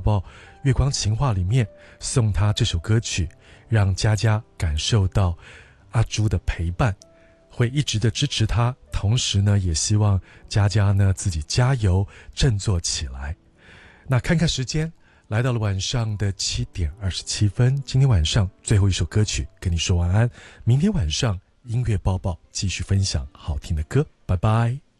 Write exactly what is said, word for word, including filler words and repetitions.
抱月光情话里面送他这首歌曲，让佳佳感受到阿朱的陪伴，会一直的支持他，同时呢也希望佳佳呢自己加油振作起来。那看看时间，来到了晚上的七点二十七分，今天晚上最后一首歌曲跟你说晚安，明天晚上音乐抱抱继续分享好听的歌，拜拜。